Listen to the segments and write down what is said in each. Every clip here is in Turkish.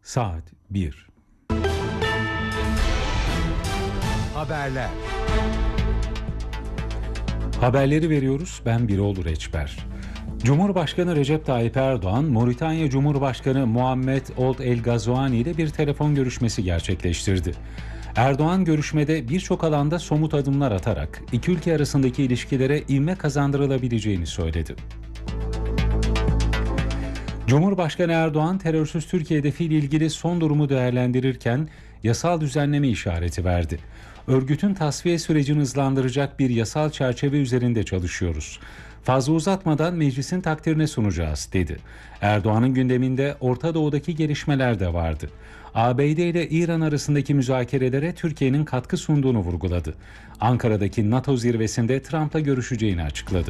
Saat 1. Haberler. Haberleri veriyoruz. Ben Birol Reçber. Cumhurbaşkanı Recep Tayyip Erdoğan, Moritanya Cumhurbaşkanı Muhammed Ould El Ghazouani ile bir telefon görüşmesi gerçekleştirdi. Erdoğan görüşmede birçok alanda somut adımlar atarak iki ülke arasındaki ilişkilere ivme kazandırılabileceğini söyledi. Cumhurbaşkanı Erdoğan, terörsüz Türkiye hedefiyle ilgili son durumu değerlendirirken yasal düzenleme işareti verdi. Örgütün tasfiye sürecini hızlandıracak bir yasal çerçeve üzerinde çalışıyoruz. Fazla uzatmadan meclisin takdirine sunacağız, dedi. Erdoğan'ın gündeminde Orta Doğu'daki gelişmeler de vardı. ABD ile İran arasındaki müzakerelere Türkiye'nin katkı sunduğunu vurguladı. Ankara'daki NATO zirvesinde Trump'la görüşeceğini açıkladı.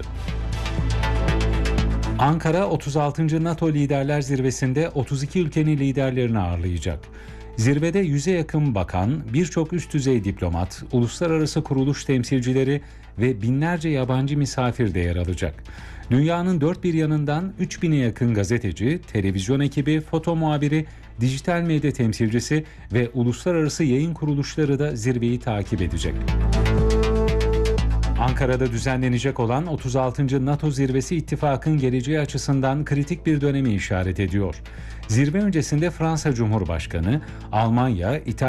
Ankara, 36. NATO Liderler Zirvesi'nde 32 ülkenin liderlerini ağırlayacak. Zirvede 100'e yakın bakan, birçok üst düzey diplomat, uluslararası kuruluş temsilcileri ve binlerce yabancı misafir de yer alacak. Dünyanın dört bir yanından 3000'e yakın gazeteci, televizyon ekibi, foto muhabiri, dijital medya temsilcisi ve uluslararası yayın kuruluşları da zirveyi takip edecek. Ankara'da düzenlenecek olan 36. NATO Zirvesi ittifakın geleceği açısından kritik bir dönemi işaret ediyor. Zirve öncesinde Fransa Cumhurbaşkanı, Almanya, İtalya